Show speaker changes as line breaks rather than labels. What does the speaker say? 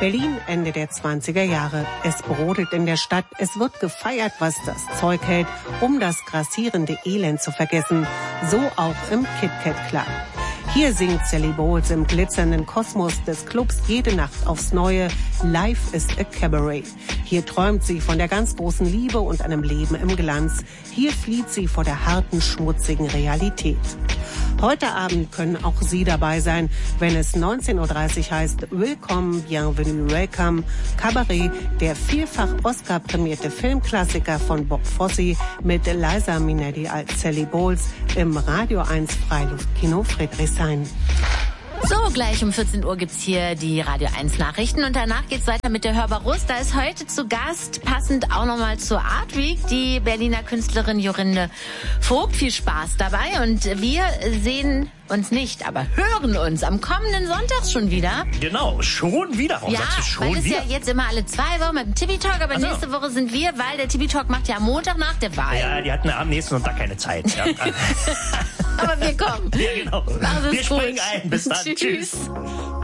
Berlin Ende der 20er Jahre. Es brodelt in der Stadt, es wird gefeiert, was das Zeug hält, um das grassierende Elend zu vergessen. So auch im KitKat Club. Hier singt Sally Bowles im glitzernden Kosmos des Clubs jede Nacht aufs Neue. Life is a Cabaret. Hier träumt sie von der ganz großen Liebe und einem Leben im Glanz. Hier flieht sie vor der harten, schmutzigen Realität. Heute Abend können auch Sie dabei sein, wenn es 19:30 Uhr heißt Willkommen, Bienvenue, Welcome, Cabaret, der vielfach Oscar-prämierte Filmklassiker von Bob Fosse mit Liza Minnelli als Sally Bowles im Radio 1 Freiluftkino Friedrichshain.
So, gleich um 14 Uhr gibt's hier die Radio 1 Nachrichten und danach geht's weiter mit der Hörbar Rust. Da ist heute zu Gast, passend auch nochmal zur Art Week, die Berliner Künstlerin Jorinde Vogt. Viel Spaß dabei und wir sehen uns nicht, aber hören uns am kommenden Sonntag schon wieder.
Genau, schon wieder. Warum sagst du schon
weil es
wieder?
ja jetzt immer alle 2 Wochen mit dem Tibi Talk, aber nächste Woche sind wir, weil der Tibi Talk macht ja am Montag nach der Wahl.
Ja, die hatten am nächsten Sonntag keine Zeit. Ja.
Aber wir kommen.
Ja, genau.
Mach es
Wir
gut.
springen ein. Bis dann.
Tschüss.
Tschüss.